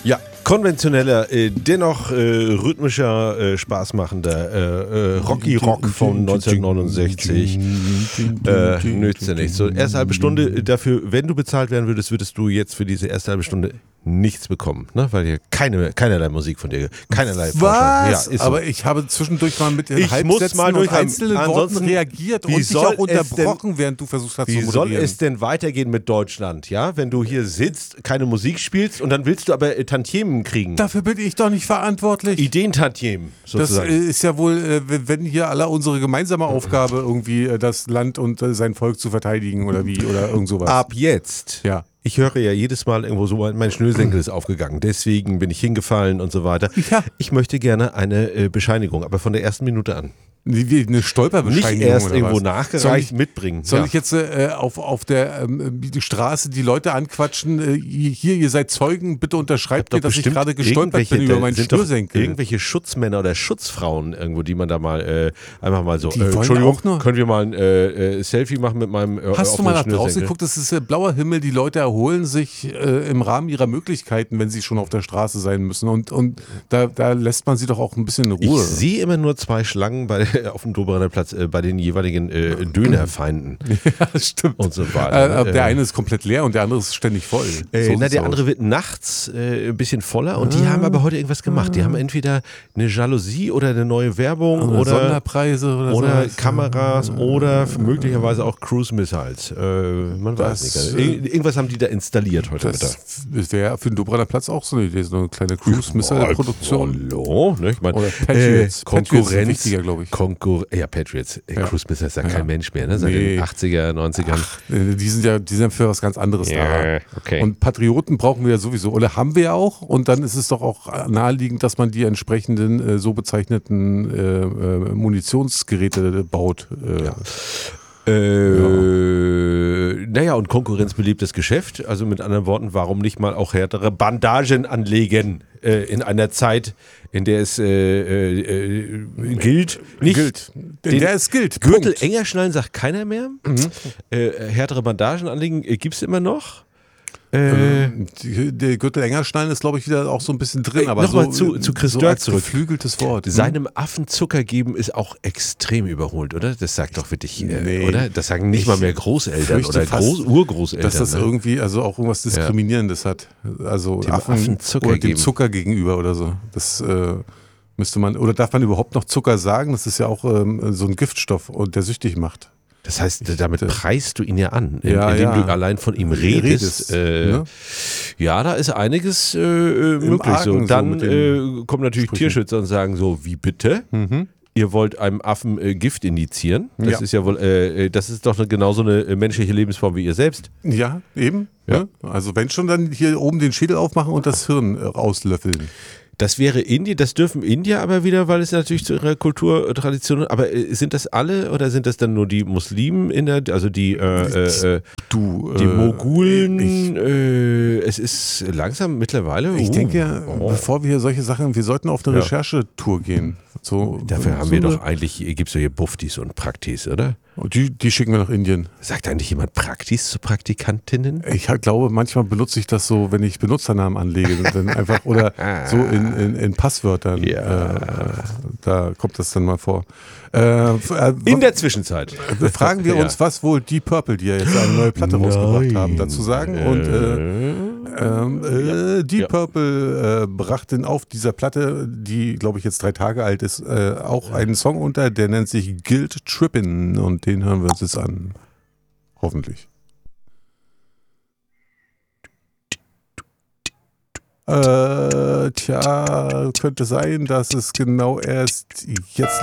Ja, konventioneller, dennoch rhythmischer, spaßmachender Rocky Rock von 1969 nützt ja nichts. So, erste halbe Stunde dafür, wenn du bezahlt werden würdest du jetzt für diese erste halbe Stunde nichts bekommen, ne? Weil hier keinerlei Musik von dir, keinerlei Was? Ja, ist so. Aber ich habe zwischendurch mal mit den Ich Halbsätzen muss mal durch und einzelnen Worten ansonsten, reagiert und wie dich auch soll es unterbrochen, während du versucht hast zu Wie moderieren. soll es denn weitergehen mit Deutschland, ja? Wenn du hier sitzt, keine Musik spielst und dann willst du aber Tantiemen kriegen. Dafür bin ich doch nicht verantwortlich. Ideentantiemen, Das sozusagen. ist ja wohl, wenn hier alle unsere gemeinsame Aufgabe irgendwie das Land und sein Volk zu verteidigen oder wie oder irgend sowas. Ab jetzt. Ja. Ich höre ja jedes Mal irgendwo so, mein Schnürsenkel ist aufgegangen, deswegen bin ich hingefallen und so weiter. Ja. Ich möchte gerne eine Bescheinigung, aber von der ersten Minute an. Wie eine Stolperbescheinigung Nicht erst oder irgendwo was? nachgereicht mitbringen. Soll Ja. ich jetzt auf der die Straße die Leute anquatschen, hier, ihr seid Zeugen, bitte unterschreibt Doch mir, dass ich bestimmt gerade gestolpert bin über meinen sind doch Schnürsenkel. irgendwelche Schutzmänner oder Schutzfrauen irgendwo, die man da mal einfach mal so, Die wollen Entschuldigung, auch nur- können wir mal ein Selfie machen mit meinem Hast du mal nach draußen Schnürsenkel? geguckt? Das ist blauer Himmel, die Leute erholen sich im Rahmen ihrer Möglichkeiten, wenn sie schon auf der Straße sein müssen und da lässt man sie doch auch ein bisschen in Ich Ruhe. sehe immer nur zwei Schlangen auf dem Doberer Platz bei den jeweiligen Dönerfeinden Ja, das stimmt. und so weiter. Der eine ist komplett leer und der andere ist ständig voll. So Der sieht's aus. andere wird nachts ein bisschen voller und die haben aber heute irgendwas gemacht. Die haben entweder eine Jalousie oder eine neue Werbung oder Sonderpreise oder sowas. Kameras oder möglicherweise auch Cruise Missiles. Man weiß Das, nicht. Irgendwas haben die da installiert heute Mittag. Das wäre für den Doberer Platz auch so eine Idee, so eine kleine Cruise-Missile-Produktion. Hallo, ne? Ich meine, Oder Patriots. Patriots sind Konkurrenz. wichtiger, glaube ich. Ja, Patriots. Ja. Cruise Missiles ist ja Ja. kein Mensch mehr, ne? Seit Nee. den 80er, 90ern. Die sind für was ganz anderes da. Okay. Und Patrioten brauchen wir ja sowieso, oder haben wir ja auch. Und dann ist es doch auch naheliegend, dass man die entsprechenden so bezeichneten Munitionsgeräte baut. Naja, und Konkurrenz beliebtes Geschäft. Also mit anderen Worten, warum nicht mal auch härtere Bandagen anlegen in einer Zeit, in der es gilt. Nicht Gilt. In der es gilt. Gürtel Punkt. enger schnallen sagt keiner mehr. Härtere Bandagen anlegen gibt es immer noch. Der Gürtel enger schnallen ist, glaube ich, wieder auch so ein bisschen drin. Aber Nochmal so, zu Chris so Dörr als zurück. geflügeltes Wort. Seinem Affen Zucker geben ist auch extrem überholt, oder? Das sagt doch wirklich, Nee. oder? Das sagen nicht mal mehr Großeltern fürchte oder fast, Urgroßeltern. dass das ne? irgendwie also auch irgendwas Diskriminierendes hat. Also Dem Affen Zucker oder dem geben. Zucker gegenüber oder so. Das müsste man, oder darf man überhaupt noch Zucker sagen? Das ist ja auch so ein Giftstoff, und der süchtig macht. Das heißt, damit preist du ihn ja an, Ja, indem ja. du allein von ihm redest. Ne? Ja, da ist einiges möglich. So. Argen so Dann mit den kommen natürlich Sprüchen. Tierschützer und sagen so, wie bitte? Ihr wollt einem Affen Gift injizieren? Das Ja. ist ja wohl, das ist doch genauso eine menschliche Lebensform wie ihr selbst. Ja, eben. Ja. Ne? Also wenn schon, dann hier oben den Schädel aufmachen und das Hirn rauslöffeln. Das wäre Indien, das dürfen Indier aber wieder, weil es natürlich zu ihrer Kulturtradition, aber sind das alle oder sind das dann nur die Muslimen also die Mogulen? Es ist langsam mittlerweile. Ich denke ja, bevor wir solche Sachen, wir sollten auf eine Ja. Recherchetour gehen. So, Dafür haben so wir eine- doch eigentlich, gibt es so hier Buftis und Praktis, oder? Die schicken wir nach Indien. Sagt eigentlich jemand Praktis zu Praktikantinnen? Ich glaube, manchmal benutze ich das so, wenn ich Benutzernamen anlege, dann einfach oder so in Passwörtern. Ja. Da kommt das dann mal vor. In der Zwischenzeit. Fragen wir Ja. uns, was wohl Deep Purple, die ja jetzt eine neue Platte rausgebracht haben, dazu sagen. Und Deep Purple brachten auf dieser Platte, die glaube ich jetzt 3 Tage alt ist, auch einen Song unter, der nennt sich Guilt Trippin', und den hören wir uns jetzt an. Hoffentlich. Könnte sein, dass es genau erst jetzt